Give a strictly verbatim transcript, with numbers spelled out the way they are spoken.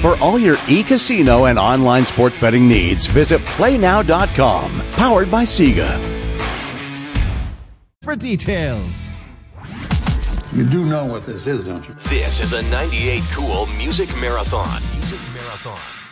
For all your e-casino and online sports betting needs, visit play now dot com. Powered by Sega. For details. You do know what this is, don't you? This is a ninety-eight Cool Music Marathon. Music Marathon.